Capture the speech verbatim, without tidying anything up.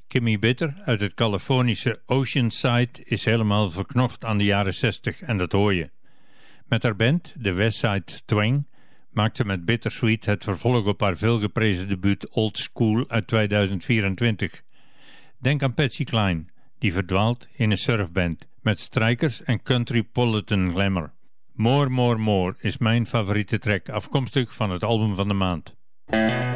Kimmy Bitter uit het Californische Oceanside is helemaal verknocht aan de jaren zestig en dat hoor je. Met haar band, de Westside Twang, maakt ze met Bittersweet het vervolg op haar veelgeprezen debuut Old School uit tweeduizend vierentwintig. Denk aan Patsy Cline, die verdwaalt in een surfband met strijkers en countrypolitan glamour. More, More, More is mijn favoriete track, afkomstig van het album van de maand.